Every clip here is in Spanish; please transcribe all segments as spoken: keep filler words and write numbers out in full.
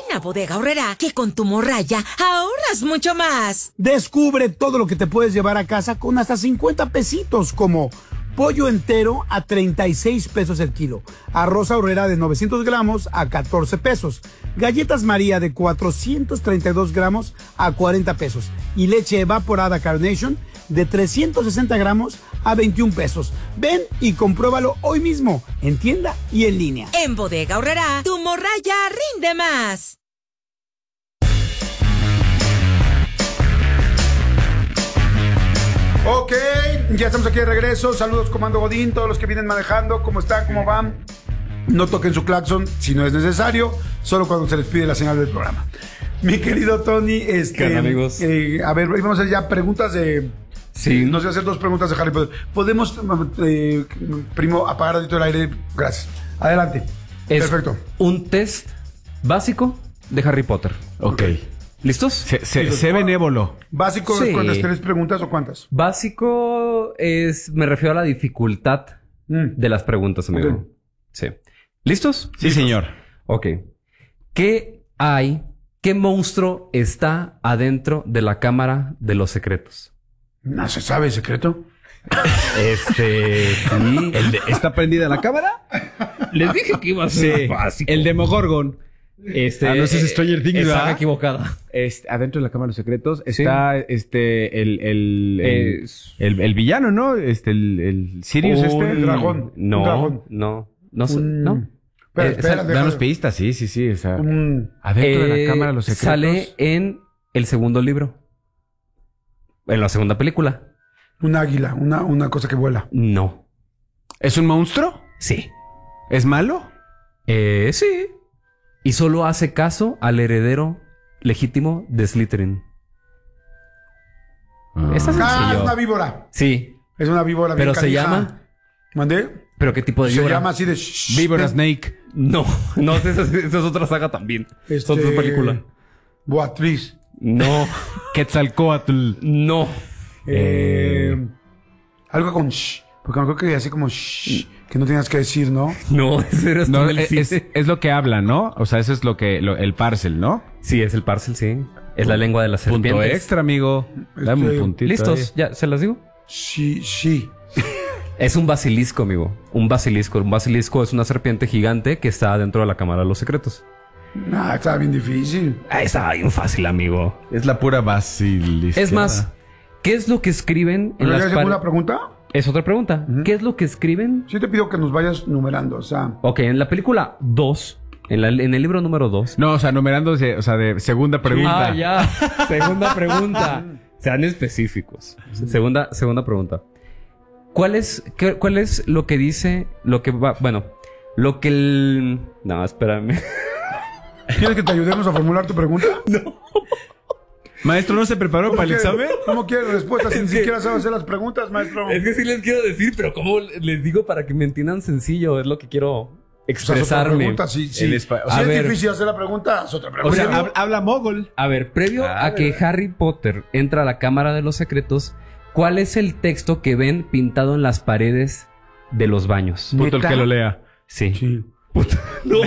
a Bodega Aurrerá, que con tu morraya ahorras mucho más. Descubre todo lo que te puedes llevar a casa con hasta cincuenta pesitos, como pollo entero a treinta y seis pesos el kilo, arroz Aurrerá de novecientos gramos a catorce pesos, galletas María de cuatrocientos treinta y dos gramos a cuarenta pesos y leche evaporada Carnation de trescientos sesenta gramos a veintiún pesos. Ven y compruébalo hoy mismo en tienda y en línea. En Bodega Aurrerá, tu morraya rinde más. Ok, ya estamos aquí de regreso. Saludos, Comando Godín, todos los que vienen manejando. ¿Cómo están? ¿Cómo van? No toquen su claxon si no es necesario, solo cuando se les pide la señal del programa. Mi querido Tony, este, ¿Qué onda, amigos? Eh, a ver, vamos a hacer ya preguntas de... Sí. Nos voy a hacer dos preguntas de Harry Potter. ¿Podemos, eh, primo, apagar ratito el aire? Gracias. Adelante. Es Perfecto. un test básico de Harry Potter. Ok. ¿Listos? Se, se, sé benévolo. ¿Básico Sí. de cuántas? ¿Tres preguntas o cuántas? Básico es... Me refiero a la dificultad Mm. de las preguntas, amigo. Ok. Sí. ¿Listos? Sí, señor. Ok. ¿Qué hay? ¿Qué monstruo está adentro de la Cámara de los Secretos? No se sabe el secreto. Este... Sí. ¿El de, ¿Está prendida la cámara? Les dije que iba a ser Sí. básico. El Demogorgon. Este... Ah, no, ese es Stranger Things, Estaba ¿verdad? equivocada. Este, adentro de la Cámara de los Secretos Sí. está este el el, el, Es- el, el villano, ¿no? Este el, el Sirius Un este. el dragón. No, Un dragón. no, no, sé, Un- no. Espera, Eh, espera, sal- déjalo. Danos pistas, sí, sí, sí. O sea, Un- adentro de Eh, la Cámara de los Secretos. Sale en el segundo libro. En la segunda película. un águila, una, una cosa que vuela. No. ¿Es un monstruo? Sí. ¿Es malo? Eh, sí. Y solo hace caso al heredero legítimo de Slytherin. Esa es Ah, es sencillo. una víbora. Sí. Es una víbora. bien Pero se canija. llama... ¿Mandé? ¿Pero qué tipo de Se víbora? llama así de... shh, Víbora de- Snake. No, no, esa, es- esa es otra saga también. Este, Es otra película. Boatriz. No, Quetzalcóatl. no. Eh, algo con shh. Porque me acuerdo que así como shh, que no tenías que decir, ¿no? No, ese eres No, tú del es, cine. es, es lo que habla, ¿no? O sea, eso es lo que lo- el parcel, ¿no? Sí, es el parcel, sí. Es la lengua de las Punto serpientes. extra, amigo. Dame Este, un puntito. ¿Listos? ahí. ¿Ya se las digo? Sí, sí. Es un basilisco, amigo. Un basilisco. Un basilisco es una serpiente gigante que está dentro de la Cámara de los Secretos. Ah, estaba bien difícil. Ah, está bien fácil, amigo. Es la pura basilisca. Es más, ¿qué es lo que escriben en ¿Pero las ya hacemos una paredes? pregunta? Es otra pregunta. ¿Qué es lo que escriben? Sí te pido que nos vayas numerando, o sea... Ok, en la película dos, en, la- en el libro número dos. No, o sea, numerando, de- o sea, de segunda pregunta. Ah, ya. Segunda pregunta. Sean específicos. Segunda, segunda pregunta. ¿Cuál es, qué- cuál es lo que dice, lo que va, bueno, lo que el... No, espérame. ¿Quieres que te ayudemos a formular tu pregunta? Maestro, ¿no se preparó para el quieres- examen? ¿Cómo quieres respuestas si ni siquiera sabes hacer las preguntas, maestro? Es que sí les quiero decir, pero ¿cómo les digo para que me entiendan sencillo? Es lo que quiero O sea, haz otra expresarme. pregunta, sí, sí. El espa- Si a es ver. difícil hacer la pregunta, haz otra O pregunta. sea, Hab- habla mogol. A ver, previo Ah, a que ¿verdad? Harry Potter entra a la Cámara de los Secretos, ¿cuál es el texto que ven pintado en las paredes de los baños? Puto el ¿Neta? que lo lea. Sí. Sí. No.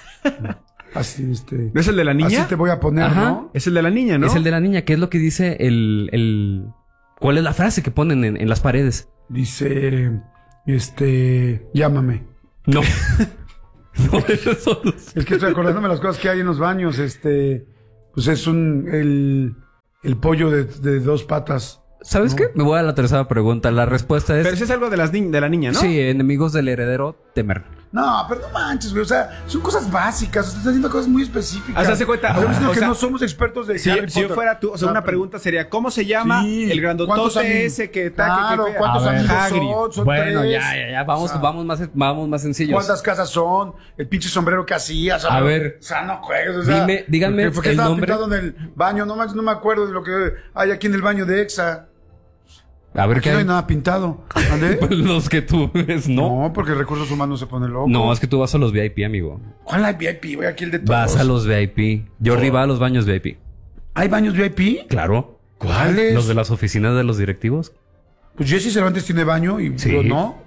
Así, este... ¿No es el de la niña? Así te voy a poner, Ajá. ¿no? Es el de la niña, ¿no? Es el de la niña. ¿Qué es lo que dice el... el... ¿Cuál es la frase que ponen en, en las paredes? Dice... Este... Llámame. No. No, esos son los- Es que estoy acordándome las cosas que hay en los baños. Este... Pues es un... El... El pollo de, de dos patas. ¿Sabes No. qué? Me voy a la tercera pregunta. La respuesta es... Pero ese es algo de, las ni- de la niña, ¿no? Sí, enemigos del heredero temer. No, pero no manches, güey. O sea, son cosas básicas. Estás haciendo cosas muy específicas. O sea, se cuenta, Habíamos dicho o que sea, no somos expertos de Si, Harry si yo Potter. fuera tú, o sea, Ah, una pero- pregunta sería, ¿cómo se llama Sí. el ¿Cuántos grandotote amigos? ese que Claro, que- que- ¿cuántos A ver, amigos Hagrid. son? Son Bueno, tres. ya, ya, ya. Vamos, O sea, vamos, más, vamos más sencillos. ¿Cuántas casas son? El pinche sombrero que hacías. A ver. O sea, no juegues. O sea, Dime- díganme ¿por qué- por qué el estaba nombre? pintado en el baño? No, manches, no me acuerdo de lo que hay aquí en el baño de Exa. A ver Aquí qué no hay hay. nada pintado. ¿Ande? Los que tú ves, ¿no? No, porque recursos humanos se pone loco. No, es que tú vas a los V I P, amigo. ¿Cuál hay V I P? Voy aquí el de todos. Vas a los V I P. Jordi va a los baños V I P. ¿Hay baños V I P? Claro. ¿Cuáles? Los de las oficinas de los directivos. Pues Jesse Cervantes tiene baño y Sí. yo no.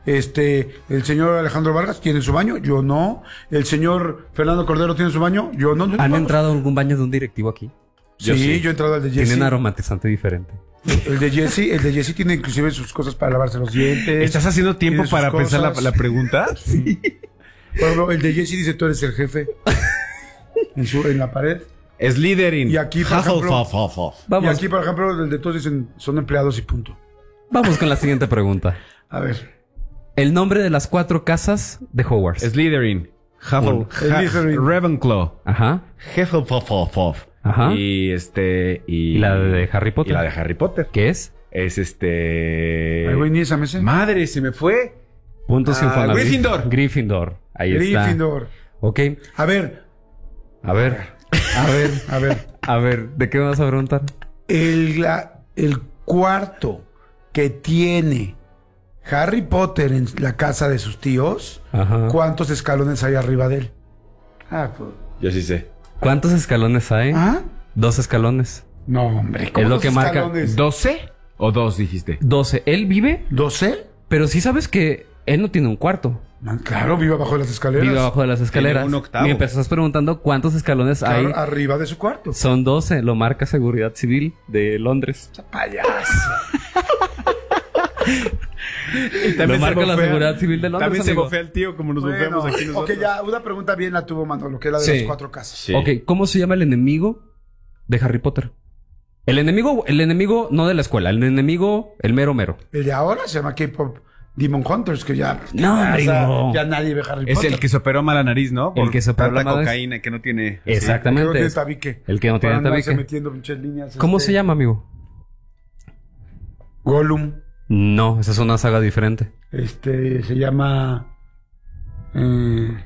Este, el señor Alejandro Vargas tiene su baño, yo no. El señor Fernando Cordero tiene su baño, yo no. ¿Han Vamos. entrado a algún baño de un directivo aquí? Sí, yo, sí. yo he entrado al de Jesse. Tienen aromatizante diferente. El de Jesse, el de Jesse tiene inclusive sus cosas para lavarse los dientes. ¿Estás haciendo tiempo para pensar la, la pregunta? Sí. Por ejemplo, el de Jesse dice, tú eres el jefe. en, su, en la pared. Slytherin. Y aquí, por ejemplo, y aquí, por ejemplo, el de todos dicen, son empleados y punto. Vamos con la siguiente pregunta. A ver. El nombre de las cuatro casas de Hogwarts. Slytherin. Hufflepuff. Ravenclaw. Ajá. Hufflepuff. Ajá. Y este... Y, ¿Y la de Harry Potter? Y la de Harry Potter. ¿Qué es? Es este... Ay, güey, ni esa mesa. Madre, se me fue. Puntos Ah, Infonavit. Gryffindor. Gryffindor. Ahí Gryffindor. está. Ok. A ver. A ver. A ver, a ver. A ver, ¿de qué me vas a preguntar? El, la- el cuarto que tiene Harry Potter en la casa de sus tíos, Ajá. ¿cuántos escalones hay arriba de él? Ah, pues. Yo sí sé. ¿Cuántos escalones hay? ¿Ah? Dos escalones. No, hombre. ¿cómo Es lo dos que marca escalones? ¿doce o dos dijiste? Doce. Él vive, ¿doce? pero sí sabes que él no tiene un cuarto. Man, claro, vive abajo de las escaleras. Vive abajo de las escaleras. un octavo. Y me empezaste preguntando cuántos escalones Claro, hay. arriba de su cuarto. Son doce. Lo marca Seguridad Civil de Londres. Payaso. Lo marca la Seguridad Civil de Londres, También se amigo. bofea el tío como nos Bueno, bofeamos aquí nosotros. ok, ya, una pregunta bien la tuvo Manolo, que es la de Sí. las cuatro casas. Sí. Ok, ¿cómo se llama el enemigo de Harry Potter? El enemigo, el enemigo no de la escuela, el enemigo, el mero mero. El de ahora se llama K-Pop Demon Hunters, que ya... No, o sea, amigo. ya nadie ve Harry Es Potter. el que se operó mala nariz, ¿no? El que se operó tanta mala nariz. cocaína que no tiene... Exactamente. El que no tiene es- tabique. El que no tiene Para andarse tabique. metiendo pinches líneas. ¿Cómo este, se llama, amigo? Gollum. No, esa es una saga diferente. Este, se llama... eh,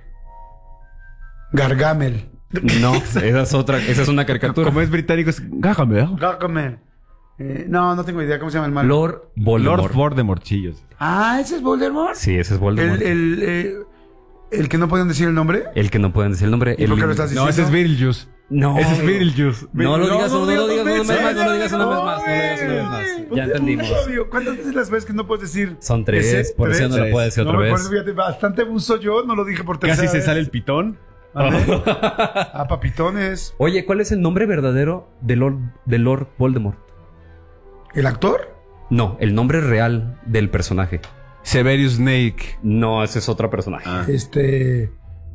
Gargamel. No, esa es otra, esa es una caricatura. Como es británico, es... Gargamel. Gargamel. Eh, no, no tengo idea. ¿Cómo se llama el malo? Lord Voldemort. Lord Voldemort, chillos. Ah, ¿ese es Voldemort? Sí, ese es Voldemort. El, El, el, eh, el que no podían decir el nombre. que no pueden decir el nombre. ¿Y el... por qué lo estás diciendo? No, ese es Beetlejuice. No. Ese es Beetlejuice. No lo digas, no, no lo digas una vez dos más, no lo digas veces. una vez más, no lo digas una vez Ay, más. ponte Ya entendimos. obvio. ¿Cuántas veces las veces que no puedes decir? Son tres, ese? por eso ¿Tres? no lo puedo decir No, otra por vez. eso, fíjate, bastante abuso yo, no lo dije por tercera Casi se vez. sale el pitón. Ah, papitones. Oye, ¿cuál es el nombre verdadero de Lord, de Lord Voldemort? ¿El actor? No, el nombre real del personaje. Severus Snake. No, ese es otro personaje. Ah. Este...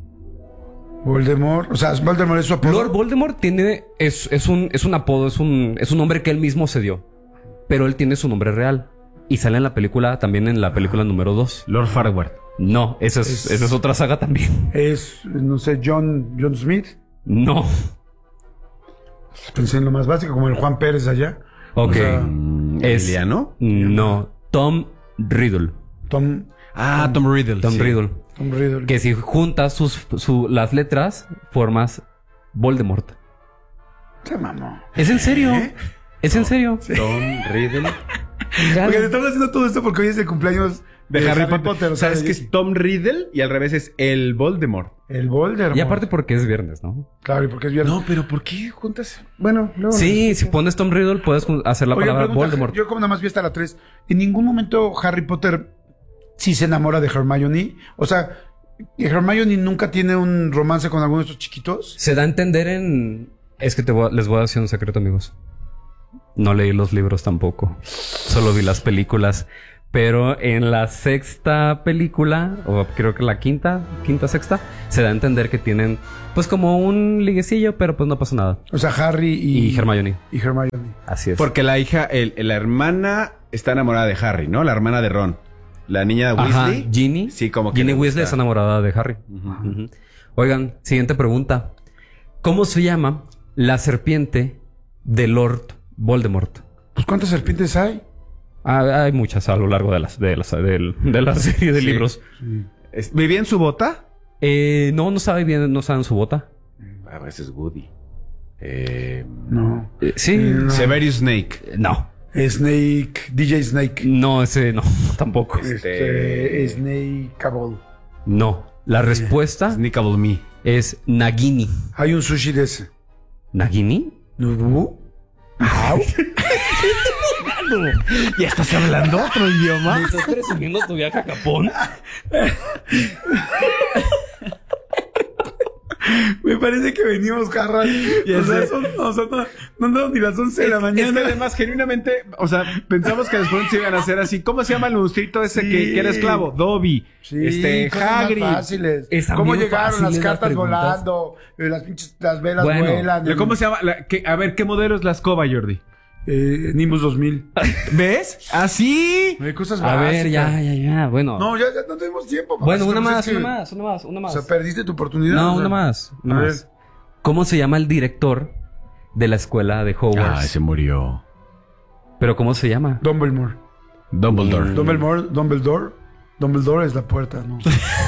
Voldemort. O sea, Voldemort es su apodo. Lord Voldemort tiene es, es un es un apodo, es un es un nombre que él mismo se dio, pero él tiene su nombre real y sale en la película también en la película número dos. Lord Farquaad. No, esa es, Es- esa es otra saga también. Es, no sé, John, John Smith. No. Pensé en lo más básico, como el Juan Pérez allá. Ok. O sea, Es- ¿Emiliano? No. Tom Riddle. Tom, Ah, Tom Riddle. Tom sí. Riddle. Tom Riddle. Que si juntas sus su, las letras formas Voldemort. Se mamó. ¿Es en serio? ¿Eh? ¿Es en serio? Tom Riddle. Porque te estamos haciendo todo esto porque hoy es el cumpleaños De, Harry, Potter. o sea, ¿Sabes que es Tom Riddle? Y al revés es el Voldemort. el Voldemort. Y aparte porque es viernes, ¿no? Claro, y porque es viernes. No, pero ¿por qué juntas? Bueno, luego. Sí, si pones Tom Riddle puedes jun- hacer la Oye, palabra pregunta, Voldemort. yo como nada más vi hasta la tres. ¿En ningún momento Harry Potter sí se enamora de Hermione? O sea, ¿Hermione nunca tiene un romance con alguno de estos chiquitos? Se da a entender en... Es que te voy a- les voy a decir un secreto, amigos. No leí los libros tampoco. Solo vi las películas. Pero en la sexta película, o creo que la quinta, quinta, sexta, se da a entender que tienen, pues como un liguecillo, pero pues no pasa nada. O sea, Harry y... Y Hermione. Y Hermione. Así es. Porque la hija, el, la hermana está enamorada de Harry, ¿no? La hermana de Ron. La niña Ajá, Weasley. Ginny. Sí, como que Ginny le Weasley gusta. está enamorada de Harry. Ujú. Oigan, siguiente pregunta. ¿Cómo se llama la serpiente de Lord Voldemort? Pues ¿cuántas serpientes hay? Ah, hay muchas a lo largo de, las, de, las, del- de la serie de Sí. libros. Es- ¿Vivía en su bota? Eh, no, no sabe bien, no sabe en su bota. A veces Woody. Eh, No. Eh, sí. No. Severus Snake. Eh, No. Snake, D J Snake. No, ese no, tampoco. Este, Snake Cabal. No. La respuesta Sneakable Me. es Nagini. Hay un sushi de ese. ¿Nagini? ¿Nubu? Au. hablando? ¿Ya estás hablando otro idioma? ¿Me estás presumiendo tu viaje a Japón? Me parece que venimos jarras. Ya O sea, sé. son, o sea, no, no andamos ni las once de la Es mañana. que además, genuinamente, o sea, pensamos que después se iban a hacer así. ¿Cómo se llama el monstruito ese Sí. que, que era esclavo? Dobby. Sí, este, cosas más Hagrid. fáciles. Están ¿Cómo bien llegaron fáciles las las cartas preguntas. volando? Eh, las pinches, las velas Bueno, vuelan. Lo- ¿Cómo se llama? La- que- a ver, ¿qué modelo es la escoba, Jordi? Eh, Nimbus dos mil. ¿Ves? ¿Así? Hay cosas A ver, básicas. ya, ya, ya. Bueno. No, ya, ya no tenemos tiempo. papá. bueno, Es que una pues más, es que- una más, una más, una O más. sea, perdiste tu oportunidad. No, o sea. una más. Una A más. ver. ¿Cómo se llama el director de la escuela de Hogwarts? Ah, se murió. ¿Pero cómo se llama? Dumbledore. Dumbledore. Mm. Dumbledore. Dumbledore. Dumbledore es la puerta, ¿no?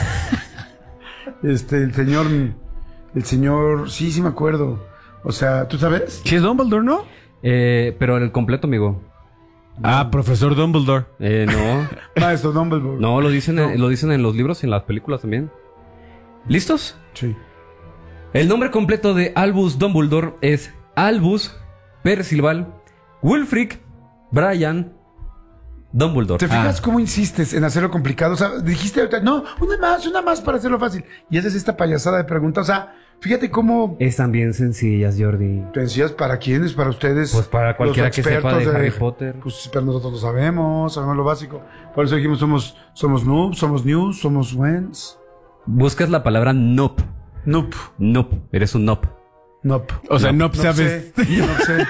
este, el señor... El señor... Sí, sí me acuerdo. O sea, ¿tú sabes? ¿Sí es Dumbledore, no? Eh, pero el completo, amigo. Ah, profesor Dumbledore. Eh, no. Maestro Dumbledore. No, lo dicen, No. En, lo dicen en los libros y en las películas también. ¿Listos? Sí. El nombre completo de Albus Dumbledore es Albus Percival Wulfric Brian Dumbledore. ¿Te fijas Ah, cómo insistes en hacerlo complicado? O sea, dijiste ahorita, no, una más, una más para hacerlo fácil. Y haces esta payasada de preguntas. O sea, fíjate cómo... están bien sencillas, Jordi. ¿Te decías para quiénes? Para ustedes. Pues para los cualquiera que sepa expertos de Harry Potter. Pues pero nosotros lo sabemos, sabemos lo básico. Por eso dijimos, somos, somos noobs, somos news, somos wens. Buscas la palabra nope. Noop, Nope. Eres un nope. noop. O sea, no No sabes. sé, no sé.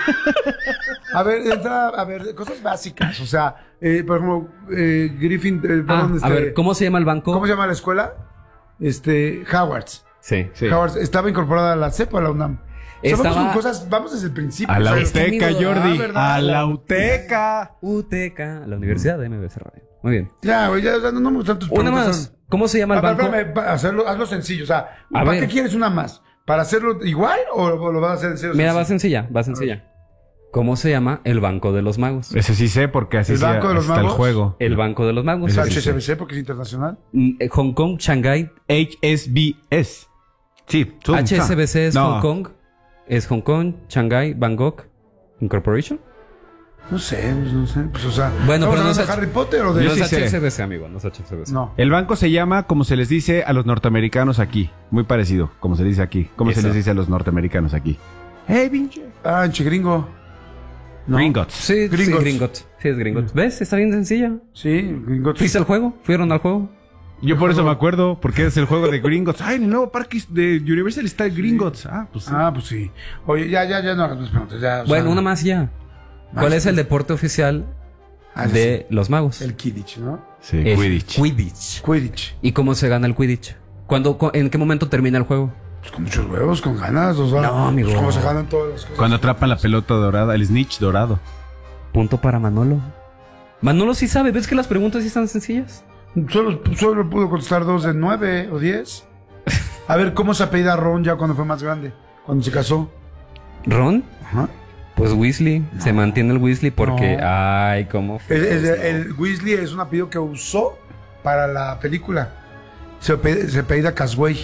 A ver, entra, a ver, cosas básicas. O sea, eh, por ejemplo, eh, Griffin, eh, Ah, perdón, este, a ver, ¿cómo se llama el banco? ¿cómo se llama la escuela? Este, Hogwarts. Sí. Sí. Hogwarts. ¿Estaba incorporada a la C E P o a la UNAM? O sea, Estaba- vamos con cosas, vamos desde el principio. A la o sea, Uteca, amigo, Jordi. ah, ¿verdad? A la Uteca. U T K, la Universidad de M B C Radio. Muy bien. Ya, güey, ya, ya no, no me gustan tus Una preguntas, más. son- ¿Cómo se llama el A ver, banco? espérame, pa- hacerlo, hazlo sencillo. O sea, A ¿para ver. qué quieres una más? ¿Para hacerlo igual o lo, lo vas a hacer en serio? Mira, va sencillo? sencilla, va sencilla. ¿Cómo se llama el Banco de los Magos? Ese sí sé porque así ¿El se- Banco de los está el Magos? juego. El Banco de los Magos. Es Ese sí H S B C porque es internacional. Mm, eh, Hong Kong, Shanghai. H S B S. Sí. H S B C es No. Hong Kong. Es Hong Kong, Shanghai, Bangkok Incorporation. No sé, pues no sé. Pues, o sea, Bueno, ¿estamos pero no hablando es de H- Harry Potter o de No sí es sé. H S B C, amigo. No es H S B C. No. El banco se llama como se les dice a los norteamericanos aquí. Muy parecido, como se dice aquí. Como se Eso. les dice a los norteamericanos aquí. Hey, pinche. Ah, enche gringo. No. Gringotts. Sí, Gringotts. sí, Gringotts. Sí, es Gringotts. ¿Ves? Está bien sencilla. Sí, gringo. ¿Fuiste al juego? ¿Fueron al juego? Yo por eso me acuerdo, porque es el juego de Gringotts. Ay, en el nuevo parque de Universal está el Gringotts. Ah, pues sí. Ah, pues sí. Oye, ya, ya, ya no hagas más preguntas. Ya, o Bueno, sea, una más ya. ¿Cuál más. es el deporte oficial Ah, sí, de los magos? El Quidditch, ¿no? Sí, Es Quidditch. Quidditch. Quidditch. ¿Y cómo se gana el Quidditch? ¿Cuándo, cu- ¿En qué momento termina el juego? Pues con muchos huevos, con ganas. O sea, No, amigo. Pues como se ganan todas las cosas. Cuando atrapan la pelota dorada, el snitch dorado. Punto para Manolo. Manolo sí sabe. ¿Ves que las preguntas sí están sencillas? Solo, solo pudo contestar dos de nueve o diez. A ver, ¿cómo se apellida Ron ya cuando fue más grande? Cuando se casó. ¿Ron? Ajá. Pues Weasley. Se mantiene el Weasley porque... No. Ay, cómo... El, el- el Weasley es un apellido que usó para la película. Se apellida, se apellida Casway.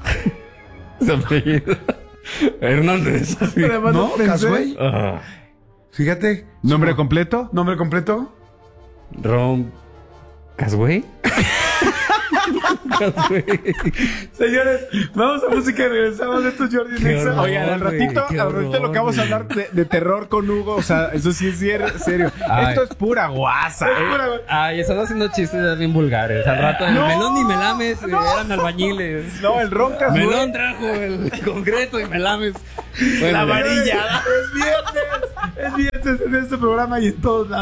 Se apellida. Hernández. así. ¿No? Casway. Ah. Fíjate. ¿Nombre completo? ¿Nombre completo? Ron... ¿Casway? Casway. Señores, vamos a música y regresamos. Esto es Jordi Qué Nexa. horror. Oigan, al güey, ratito, qué al ratito horror, lo que vamos a güey. hablar de, de terror con Hugo, o sea, eso sí es cier- serio. Ay. Esto es pura guasa. Es pura- Ay, están haciendo chistes bien vulgares. Al rato el No, melón y melames eh, no. eran albañiles. No, el ronca Melón trajo el concreto y melames. Bueno, La varilla. Es viernes. Es viernes en este programa y en todos lados.